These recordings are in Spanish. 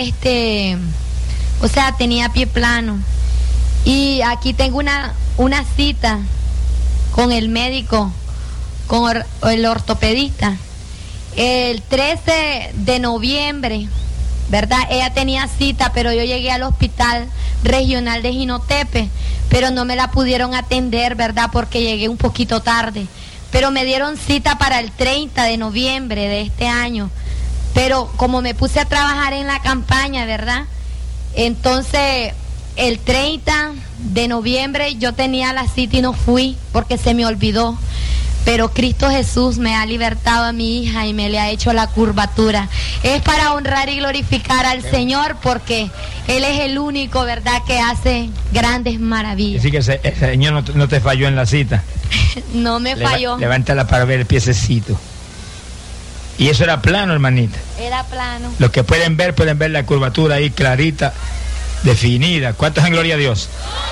o sea, tenía pie plano. Y aquí tengo una cita con el médico, con el ortopedista. El 13 de noviembre, ¿verdad? Ella tenía cita, pero yo llegué al hospital regional de Jinotepe, pero no me la pudieron atender, ¿verdad? Porque llegué un poquito tarde. Pero me dieron cita para el 30 de noviembre de este año. Pero como me puse a trabajar en la campaña, ¿verdad? Entonces, el 30 de noviembre yo tenía la cita y no fui porque se me olvidó. Pero Cristo Jesús me ha libertado a mi hija y me le ha hecho la curvatura. Es para honrar y glorificar al Señor, porque Él es el único, ¿verdad?, que hace grandes maravillas. Así que el Señor no te falló en la cita. No me falló. Levántala para ver el piececito. Y eso era plano, hermanita. Era plano. Los que pueden ver la curvatura ahí clarita, definida. ¿Cuántos en gloria a Dios?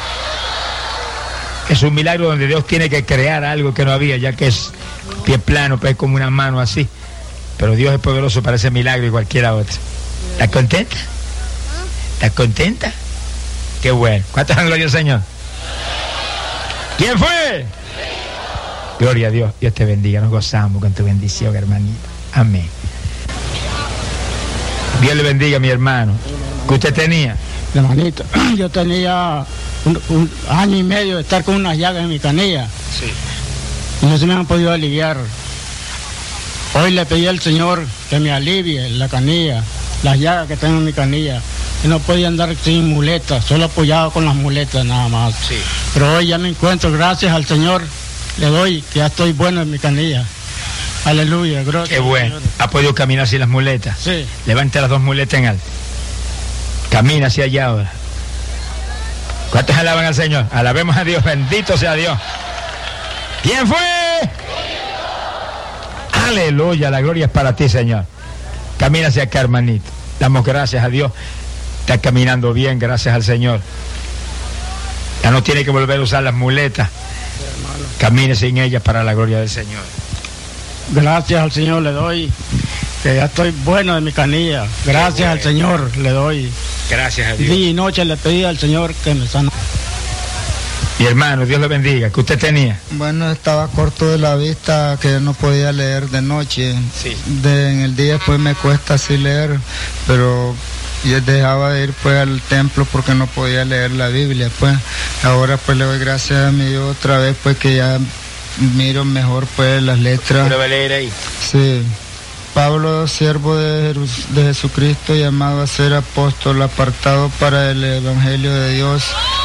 Es un milagro donde Dios tiene que crear algo que no había, ya que es pie plano, pues es como una mano así. Pero Dios es poderoso para ese milagro y cualquiera otra. ¿Estás contenta? ¿Estás contenta? Qué bueno. ¿Cuántos en gloria al Señor? ¿Quién fue? Gloria a Dios. Dios te bendiga. Nos gozamos con tu bendición, hermanita. Amén. Dios le bendiga, mi hermano. ¿Qué usted tenía? Hermanito, yo tenía un año y medio de estar con unas llagas en mi canilla. Sí. Y no se me han podido aliviar. Hoy le pedí al Señor que me alivie la canilla, las llagas que tengo en mi canilla. Y no podía andar sin muletas, solo apoyado con las muletas nada más. Sí. Pero hoy ya me encuentro, gracias al Señor, le doy que ya estoy bueno en mi canilla. Aleluya, gracias. Qué bueno. ¿Ha podido caminar sin las muletas? Sí. Levante las dos muletas en alto. Camina hacia allá ahora. ¿Cuántos alaban al Señor? Alabemos a Dios, bendito sea Dios. ¿Quién fue? Aleluya, la gloria es para ti, Señor. Camina hacia acá, hermanito. Damos gracias a Dios. Está caminando bien, gracias al Señor. Ya no tiene que volver a usar las muletas. Camine sin ellas para la gloria del Señor. Gracias al Señor le doy, que ya estoy bueno de mi canilla. Gracias al Señor le doy. Gracias a Dios. Día y noche le pedí al Señor que me sana. Mi hermano, Dios lo bendiga. ¿Qué usted tenía? Bueno, estaba corto de la vista, que no podía leer de noche. Sí. En el día pues me cuesta así leer, pero yo dejaba de ir pues al templo porque no podía leer la Biblia, pues. Ahora pues le doy gracias a mi Dios otra vez, pues que ya miro mejor pues las letras. ¿Pero va a leer ahí? Sí. Pablo, siervo de Jesucristo, llamado a ser apóstol, apartado para el Evangelio de Dios.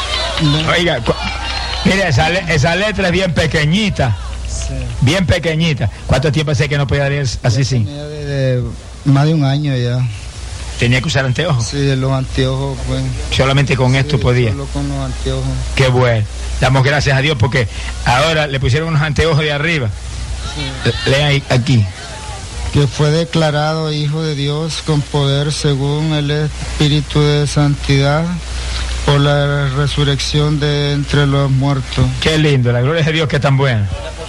Oiga, mire, esa letra es bien pequeñita. Sí. Bien pequeñita. ¿Cuánto tiempo hace que no podía leer así sin? Tenía de más de un año ya. ¿Tenía que usar anteojos? Sí, de los anteojos, pues. Solamente con esto podía. Solo con los anteojos. Qué bueno. Damos gracias a Dios porque ahora le pusieron unos anteojos de arriba. Sí. Lea aquí. Que fue declarado Hijo de Dios con poder según el Espíritu de Santidad por la resurrección de entre los muertos. Qué lindo, la gloria de Dios que es tan buena.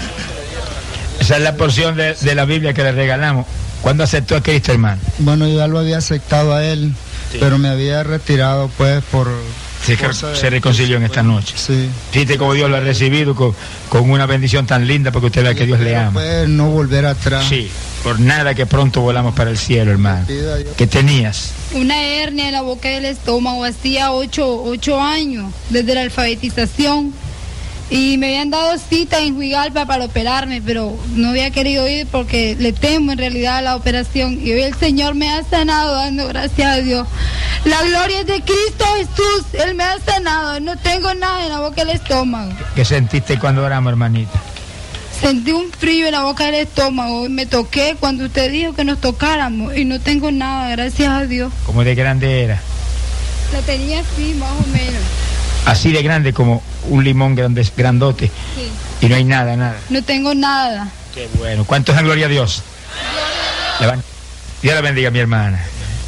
Esa es la porción de la Biblia que le regalamos. ¿Cuándo aceptó a Cristo, hermano? Bueno, yo ya lo había aceptado a Él, sí, pero me había retirado pues por... Sí, que se reconcilió en esta noche. Sí. Fíjate cómo Dios lo ha recibido con una bendición tan linda, porque usted vea que Dios le ama. Pues no volver atrás. Sí, por nada que pronto volamos para el cielo, hermano. ¿Qué tenías? Una hernia en la boca del estómago, hacía 8 años, desde la alfabetización. Y me habían dado cita en Huigalpa para operarme, pero no había querido ir porque le temo en realidad a la operación. Y hoy el Señor me ha sanado, dando gracias a Dios. La gloria es de Cristo Jesús, Él me ha sanado. No tengo nada en la boca del estómago. ¿Qué sentiste cuando oramos, hermanita? Sentí un frío en la boca del estómago. Me toqué cuando usted dijo que nos tocáramos y no tengo nada, gracias a Dios. ¿Cómo de grande era? La tenía así, más o menos. Así de grande como un limón grandote. Sí. Y no hay nada. No tengo nada. Qué bueno. ¿Cuántos en gloria a Dios? Levanta. Dios la bendiga, mi hermana.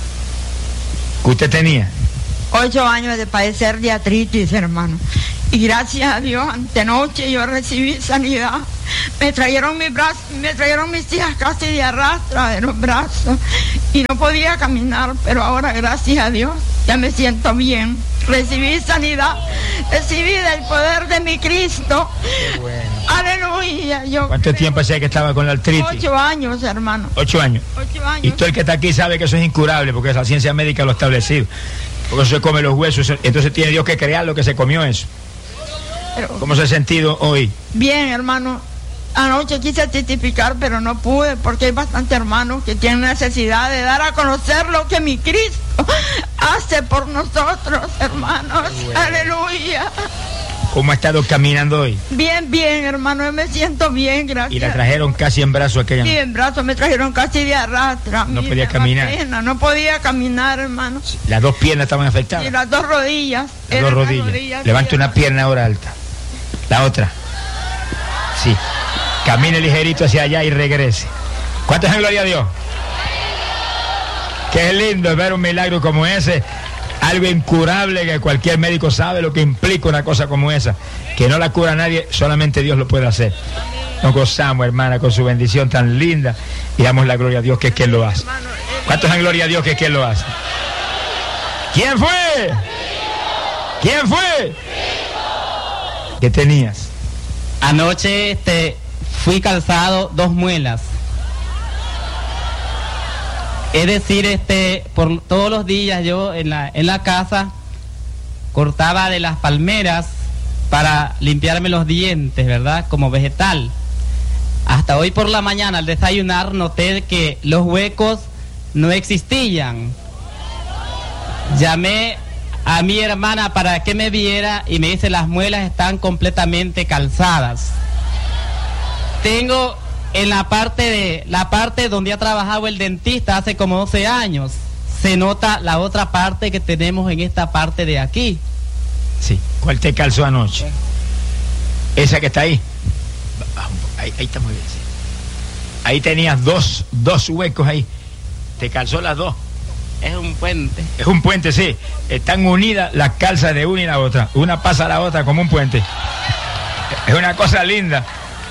¿Qué usted tenía? 8 años de padecer de artritis, hermano. Y gracias a Dios, antenoche yo recibí sanidad. Me trajeron mis hijas casi de arrastra de los brazos y no podía caminar, pero ahora gracias a Dios ya me siento bien. Recibí sanidad, recibí del poder de mi Cristo. Bueno. Aleluya. ¿Cuánto tiempo hacía que estaba con la artritis? 8 años, hermano. 8 años. 8 años. Y todo el que está aquí sabe que eso es incurable, porque la ciencia médica lo ha establecido. Porque eso se come los huesos, entonces tiene Dios que crear lo que se comió eso. Pero, ¿cómo se ha sentido hoy? Bien, hermano. Anoche quise testificar, pero no pude, porque hay bastantes hermanos que tienen necesidad de dar a conocer lo que mi Cristo hace por nosotros, hermanos. Bueno. Aleluya. ¿Cómo ha estado caminando hoy? Bien, bien, hermano, yo me siento bien, gracias. ¿Y la trajeron casi en brazos aquella? Sí, en brazos, me trajeron casi de arrastra. No podía caminar. No podía caminar, hermano. Las dos piernas estaban afectadas. Y las dos rodillas. Las dos rodillas. Levante una pierna ahora alta. La otra. Sí. Camine ligerito hacia allá y regrese. ¿Cuántos en gloria a Dios? Qué lindo es ver un milagro como ese. Algo incurable que cualquier médico sabe lo que implica una cosa como esa. Que no la cura nadie, solamente Dios lo puede hacer. Nos gozamos, hermana, con su bendición tan linda y damos la gloria a Dios que es quien lo hace. ¿Cuántos en gloria a Dios que es quien lo hace? ¿Quién fue? ¿Quién fue? ¿Qué tenías? Anoche fui calzado 2 muelas. Es decir, por todos los días yo en la casa cortaba de las palmeras para limpiarme los dientes, ¿verdad? Como vegetal. Hasta hoy por la mañana al desayunar noté que los huecos no existían. Llamé a mi hermana para que me viera y me dice: las muelas están completamente calzadas. Tengo en la parte donde ha trabajado el dentista hace como 12 años, se nota la otra parte que tenemos en esta parte de aquí. Sí. ¿Cuál te calzó anoche? Esa que está ahí. Ahí está muy bien. Sí. Ahí tenías dos huecos ahí. Te calzó las dos. Es un puente. Es un puente, sí. Están unidas las calzas de una y la otra. Una pasa a la otra como un puente. Es una cosa linda.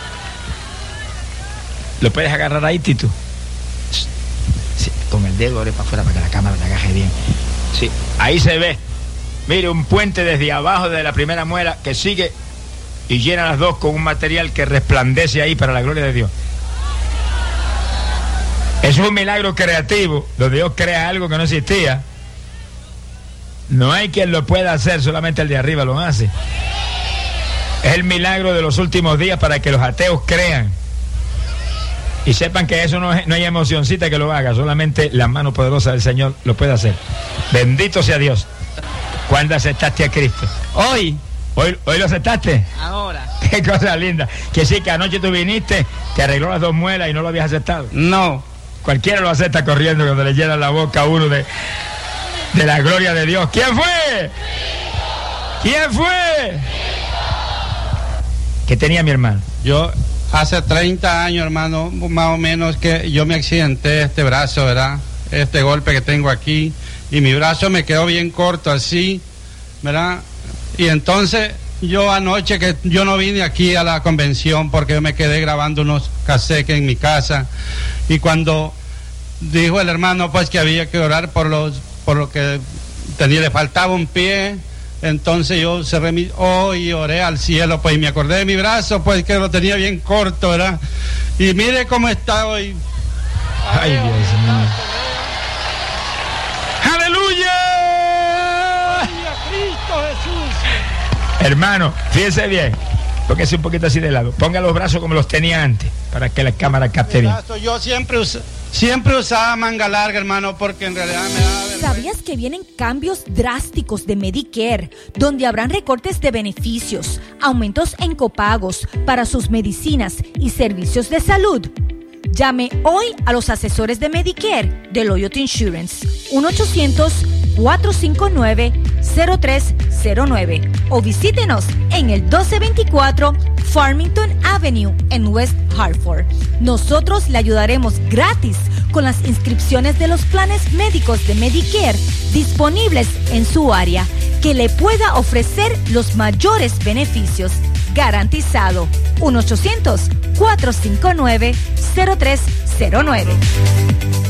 ¿Lo puedes agarrar ahí, Tito? Sí, con el dedo abre para afuera para que la cámara te agarre bien. Sí, ahí se ve. Mire, un puente desde abajo de la primera muela que sigue y llena las dos con un material que resplandece ahí para la gloria de Dios. Eso es un milagro creativo, donde Dios crea algo que no existía. No hay quien lo pueda hacer, solamente el de arriba lo hace. Es el milagro de los últimos días para que los ateos crean y sepan que eso no hay emocioncita que lo haga, solamente la mano poderosa del Señor lo puede hacer. Bendito sea Dios. ¿Cuándo aceptaste a Cristo? Hoy lo aceptaste. Ahora. Qué cosa linda. Que sí, que anoche tú viniste, te arregló las dos muelas y no lo habías aceptado. No. Cualquiera lo acepta corriendo cuando le llena la boca a uno de la gloria de Dios. ¿Quién fue? ¿Quién fue? ¿Qué tenía mi hermano? Yo hace 30 años, hermano, más o menos, que yo me accidenté este brazo, ¿verdad? Este golpe que tengo aquí, y mi brazo me quedó bien corto así, ¿verdad? Y entonces yo anoche, que yo no vine aquí a la convención porque yo me quedé grabando unos cassettes en mi casa, y cuando dijo el hermano pues que había que orar por lo que le faltaba un pie, entonces yo cerré y oré al cielo, pues, y me acordé de mi brazo, pues, que lo tenía bien corto, ¿verdad? Y mire cómo está hoy. Ay, Dios mío. ¡Aleluya! ¡Cristo Jesús! Hermano, fíjese bien. Póngase un poquito así de lado. Ponga los brazos como los tenía antes, para que la cámara capte bien. Yo siempre usaba manga larga, hermano, porque en realidad me daba vergüenza. ¿Sabías que vienen cambios drásticos de Medicare, donde habrán recortes de beneficios, aumentos en copagos para sus medicinas y servicios de salud? Llame hoy a los asesores de Medicare de Loyalty Insurance, 1-800-459-0309, o visítenos en el 1224 Farmington Avenue en West Hartford. Nosotros le ayudaremos gratis con las inscripciones de los planes médicos de Medicare disponibles en su área, que le pueda ofrecer los mayores beneficios. garantizado. 1-800-459-0309.